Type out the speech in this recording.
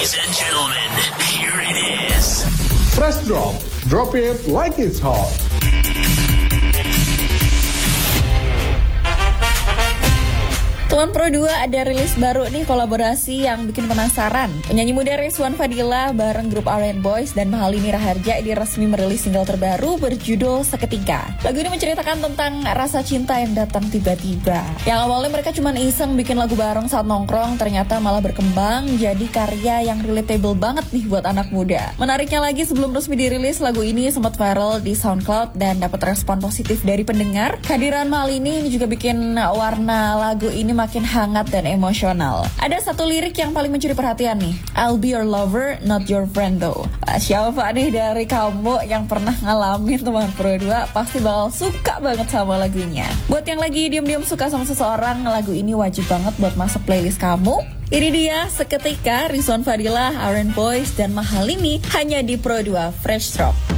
Ladies and gentlemen, here it is. Fresh Drop. Drop it like it's hot. Tuan Pro 2 ada rilis baru nih, kolaborasi yang bikin penasaran. Penyanyi muda Rizwan Fadila bareng grup R&B Boys dan Mahalini Raharja ini resmi merilis single terbaru berjudul Seketika. Lagu ini menceritakan tentang rasa cinta yang datang tiba-tiba. Yang awalnya mereka cuma iseng bikin lagu bareng saat nongkrong, ternyata malah berkembang jadi karya yang relatable banget nih buat anak muda. Menariknya lagi, sebelum resmi dirilis, lagu ini sempat viral di SoundCloud dan dapat respon positif dari pendengar. Kehadiran Mahalini ini juga bikin warna lagu ini makin hangat dan emosional. Ada satu lirik yang paling mencuri perhatian nih. I'll be your lover, not your friend though. Siapa nih dari kamu yang pernah ngalamin Tuan Pro 2 pasti bakal suka banget sama lagunya. Buat yang lagi diam-diam suka sama seseorang, lagu ini wajib banget buat masuk playlist kamu. Ini dia Seketika, Rizwan Fadila, R&B Boys dan Mahalini hanya di Pro 2 Fresh Drop.